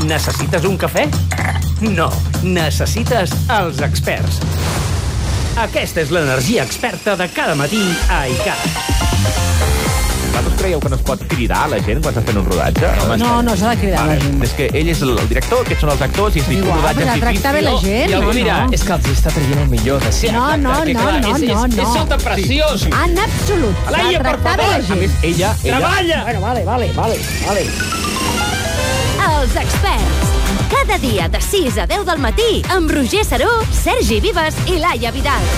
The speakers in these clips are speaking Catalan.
Necessites un cafè? No, necessites els experts. Aquesta és l'energia experta de cada matí a ICAT. Vosaltres creieu que no es pot cridar a la gent quan s'està fent un rodatge? No s'ha de cridar a la gent. És que ell és el director, aquests són els actors, i es diu un rodatge però tractar bé la gent. I algú dirà, és que els està traient el millor de sempre. No. És sota pressió. En absolut. Laia, per Tractar bé la A gent. més, ella... Treballa! Bueno, vale. Els experts. Cada dia de 6 a 10 del matí amb Roger Saró, Sergi Vives i Laia Vidal.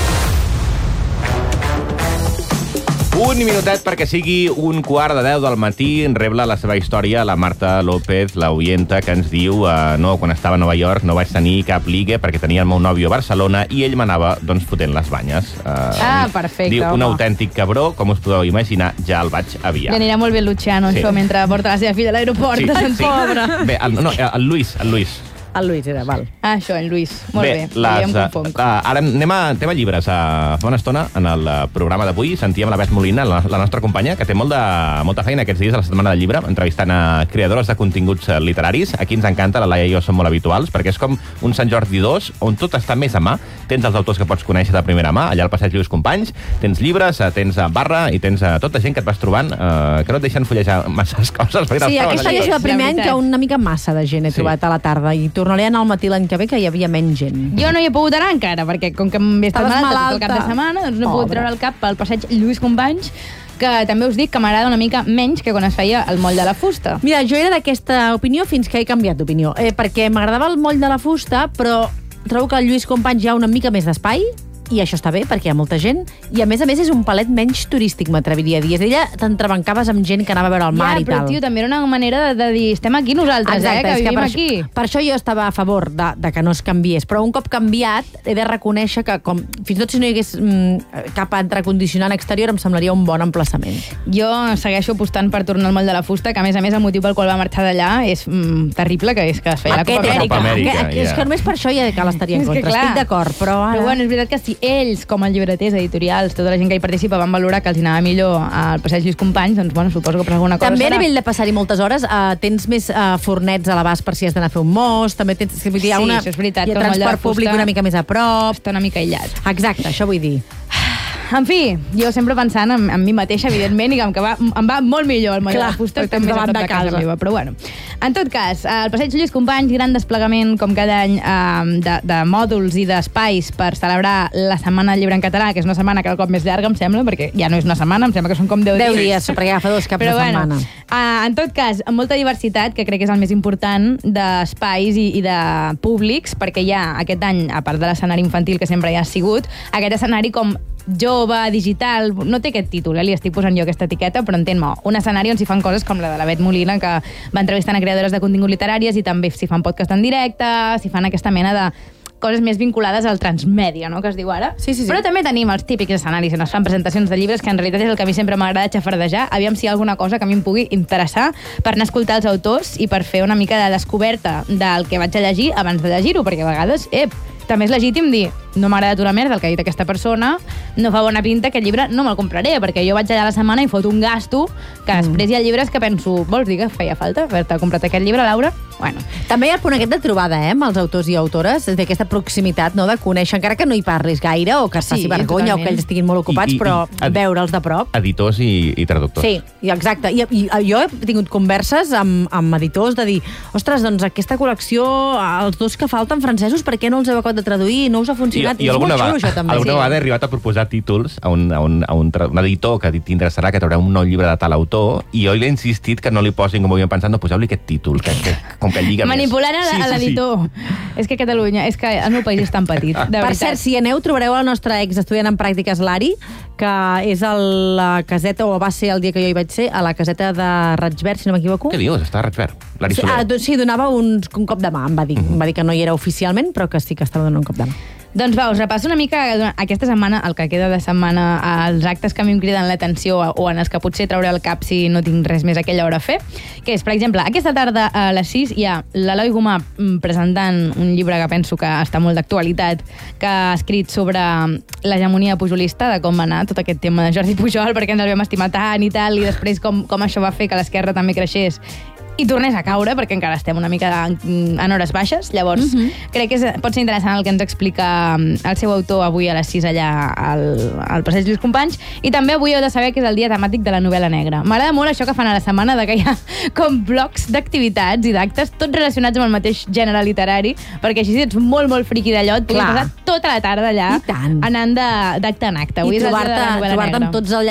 Un minutet perquè sigui 1:15 del matí. Rebla la seva història la Marta López, la oienta, que ens diu no, quan estava a Nova York no vaig tenir cap ligue perquè tenia el meu nòvio a Barcelona i ell m'anava, doncs, fotent les banyes. Perfecte, Diu, un home. autèntic cabró, com us podeu imaginar, ja el vaig aviar. Li anirà molt bé el Luciano, Sí. això, mentre porta la seva filla a l'aeroport. Pobre. Bé, el Lluís. El Lluís era, val. Això, en Lluís. Molt bé. Ja em confonc. Ara anem a llibres. Fa una estona, en el programa d'avui, sentíem la Beth Molina, la nostra companya, que té molta feina aquests dies a la Setmana del Llibre, entrevistant a creadores de continguts literaris. Aquí ens encanta, la Laia i jo som molt habituals, perquè és com un Sant Jordi 2, on tot està més a mà. Tens els autors que pots conèixer de primera mà, allà al Passeig Lluís Companys, tens llibres, tens barra i tens tota gent que et vas trobant que no et deixen fullejar masses coses. Sí, aquest any és el primer any que una mica massa de gent he trobat a la tarda i tornaré a anar al matí l'any que ve que hi havia menys gent. Jo no hi he pogut anar encara, perquè com que m'he estat malalta tot el cap de setmana, doncs no he pogut treure el cap pel Passeig Lluís Companys, que també us dic que m'agrada una mica menys que quan es feia el moll de la fusta. Mira, jo era d'aquesta opinió fins que he canviat d'opinió, perquè m'agradava el moll de la fusta, però trobo que al Lluís Companys hi ha una mica més d'espai, i això està bé, perquè hi ha molta gent, i a més és un palet menys turístic, m'atreviria a dir. És d'ella, t'entrebancaves amb gent que anava a veure el mar i tal. Ja, però, tio, també era una manera de dir, estem aquí nosaltres, exacte, que vivim aquí. Per això jo estava a favor de que no es canviés, però un cop canviat he de reconèixer que fins i tot si no hi hagués cap altre condicionant exterior em semblaria un bon emplaçament. Jo segueixo apostant per tornar al moll de la fusta, que a més el motiu pel qual va marxar d'allà és terrible, que és que es feia la Copa Amèrica. És que només per això ja que l'estaria en contra. Estic d'acord, però ara... Però bueno, és veritat que si ells, com a llibreters, editorials, tota la gent que hi participa, van valorar que els anava millor al Passeig Lluís Companys, doncs bueno, suposo que per alguna cosa també serà. A nivell de passar-hi moltes hores tens més fornets a l'abast per si has d'anar a fer un mos, també tens... Sí, això és veritat. Hi ha transport públic una mica més a prop. Està una mica aïllat. Exacte, això vull dir. En fi, jo sempre pensant en mi mateixa, evidentment, i que em va molt millor el moll de la fusta, que també és a prop de casa meva. Però bueno, en tot cas, el Passeig Lluís Companys, gran desplegament, com cada any, de mòduls i d'espais per celebrar la Setmana del Llibre en Català, que és una setmana cada cop més llarga, em sembla, perquè ja no és una setmana, em sembla que són com 10 dies. 10 dies, perquè agafa 2 caps de setmana. En tot cas, amb molta diversitat, que crec que és el més important, d'espais i de públics, perquè hi ha aquest any, a part de l'escenari infantil que sempre hi ha sigut, aquest escenari com jove, digital, no té aquest títol, li estic posant jo aquesta etiqueta, però entén-me, un escenari on s'hi fan coses com la de la Beth Molina, que va entrevistant a creadores de contingut literàries i també s'hi fan podcast en directe, s'hi fan aquesta mena de coses més vinculades al transmèdia, no?, que es diu ara. Sí. Però també tenim els típics escenaris on es fan presentacions de llibres, que en realitat és el que a mi sempre m'agrada xafardejar, aviam si hi ha alguna cosa que a mi em pugui interessar per anar a escoltar els autors i per fer una mica de descoberta del que vaig a llegir abans de llegir-ho, perquè a vegades, també és legítim dir, no m'ha agradat una merda el que ha dit aquesta persona, no fa bona pinta, aquest llibre no me'l compraré, perquè jo vaig allà la setmana i foto un gasto, que després hi ha llibres que penso, vols dir que feia falta haver-te comprat aquest llibre, Laura? Bueno. També hi ha el punt aquest de trobada, amb els autors i autores, d'aquesta proximitat, no?, de conèixer, encara que no hi parlis gaire, o que es faci vergonya, o que ells estiguin molt ocupats, però veure'ls de prop. Editors i traductors. Sí, exacte. I jo he tingut converses amb editors de dir, ostres, doncs aquesta col·lecció, els dos que falten francesos, per què no els heu acabat de traduir? No us ha funcionat? I alguna vegada he arribat a proposar títols a un editor que t'interessarà, que traurà un nou llibre de tal autor, i jo li he insistit que no li posin, com ho havíem pensat, no poseu-li aquest títol, com que lliga més. Manipulant a l'editor. És que Catalunya, és que el meu país és tan petit, de veritat. Per cert, si aneu, trobareu el nostre exestudiant en pràctiques, l'Ari, que és a la caseta, o va ser el dia que jo hi vaig ser, a la caseta de Raig Verd, si no m'equivoco. Què dius? Està a Raig Verd. L'Ari Soler. Sí, donava un cop de mà, em va dir. Em va dir que no hi era oficialment, però que sí que estava donant un cop de mà. Doncs va, us repasso una mica aquesta setmana, el que queda de setmana, els actes que a mi em criden l'atenció o en els que potser trauré el cap si no tinc res més a aquella hora a fer, que és, per exemple, aquesta tarda a les 6 hi ha l'Eloi Gomà presentant un llibre que penso que està molt d'actualitat, que ha escrit sobre l'hegemonia pujolista, de com va anar tot aquest tema de Jordi Pujol, perquè ens el vam estimar tant i tal, i després com això va fer que l'esquerra també creixés i tornés a caure, perquè encara estem una mica en hores baixes. Llavors, crec que pot ser interessant el que ens explica el seu autor avui a les 6 allà al Passeig Lluís Companys. I també avui heu de saber que és el dia temàtic de la novel·la negra. M'agrada molt això que fan a la setmana, de que hi ha com blocs d'activitats i d'actes, tots relacionats amb el mateix gènere literari, perquè així si ets molt, molt friqui d'allò, et puguis passar tota la tarda allà anant d'acte en acte. I trobar-te amb tots